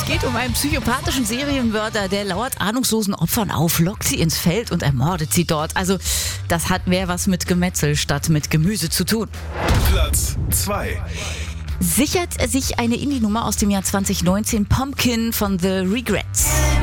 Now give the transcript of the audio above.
Es geht um einen psychopathischen Serienmörder, der lauert ahnungslosen Opfern auf, lockt sie ins Feld und ermordet sie dort. Also, das hat mehr was mit Gemetzel statt mit Gemüse zu tun. Platz 2. Sichert sich eine Indie-Nummer aus dem Jahr 2019, Pumpkin von The Regrets.